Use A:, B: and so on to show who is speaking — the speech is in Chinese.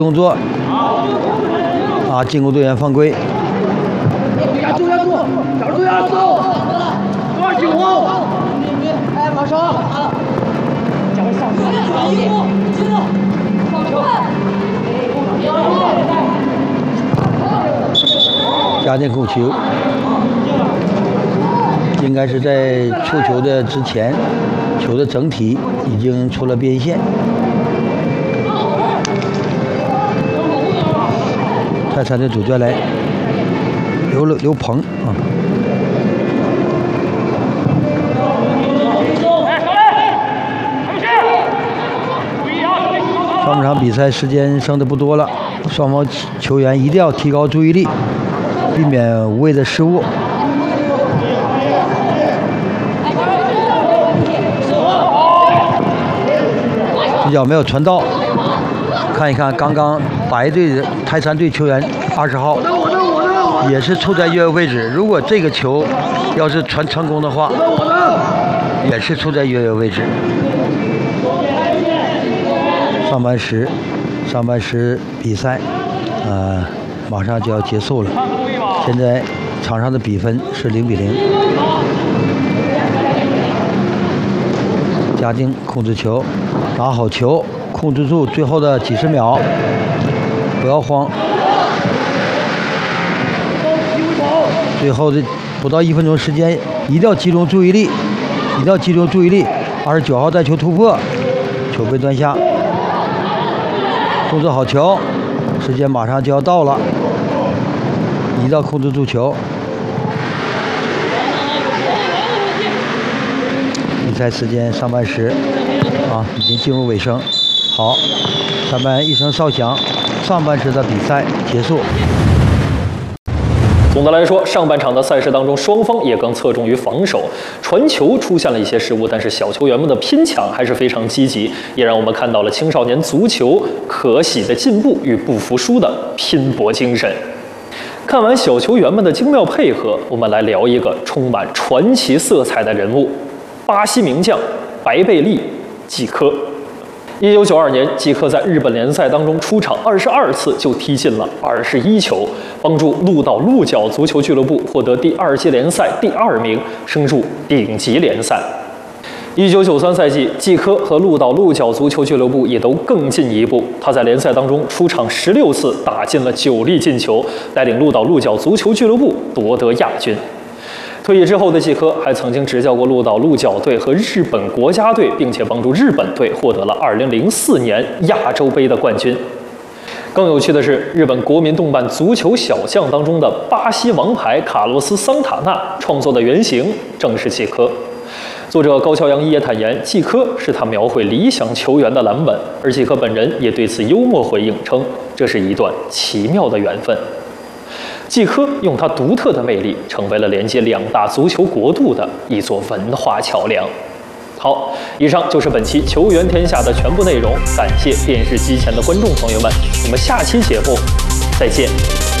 A: 动作啊，进攻队员犯规。
B: 压住，角度压住，多少球后？哎，马上，脚上，进了，
A: 加点控球，应该是在触球的之前，球的整体已经出了边线。泰山的主教练刘鹏啊。上半场比赛时间剩的不多了，双方球员一定要提高注意力，避免无谓的失误。这脚没有传到，看一看刚刚白队的泰山队球员20号也是处在越位位置，如果这个球要是传成功的话，也是处在越位位置。上半时比赛，马上就要结束了。现在场上的比分是0-0。嘉靖控制球，打好球，控制住最后的几十秒，不要慌。最后的不到1分钟时间，一定要集中注意力，29号带球突破，球被断下。控制好球，时间马上就要到了，一定要控制住球。比赛时间上半时已经进入尾声。好，上半一声哨响，上半时的比赛结束。
C: 总的来说，上半场的赛事当中，双方也更侧重于防守，传球出现了一些失误，但是小球员们的拼抢还是非常积极，也让我们看到了青少年足球可喜的进步与不服输的拼搏精神。看完小球员们的精妙配合，我们来聊一个充满传奇色彩的人物——巴西名将白贝利季科。1992年，季科在日本联赛当中出场22次就踢进了21球，帮助鹿岛鹿角足球俱乐部获得第2届联赛第2名，升入顶级联赛。1993赛季，季科和鹿岛鹿角足球俱乐部也都更进一步，他在联赛当中出场16次，打进了9粒进球，带领鹿岛鹿角足球俱乐部夺得亚军。退役之后的季科还曾经执教过鹿岛鹿角队和日本国家队，并且帮助日本队获得了2004年亚洲杯的冠军。更有趣的是，日本国民动漫足球小将当中的巴西王牌卡洛斯·桑塔纳创作的原型正是季科。作者高桥洋一也坦言，季科是他描绘理想球员的蓝本，而季科本人也对此幽默回应称，这是一段奇妙的缘分。季科用他独特的魅力，成为了连接2大足球国度的一座文化桥梁。好，以上就是本期球员天下的全部内容，感谢电视机前的观众朋友们，我们下期节目再见。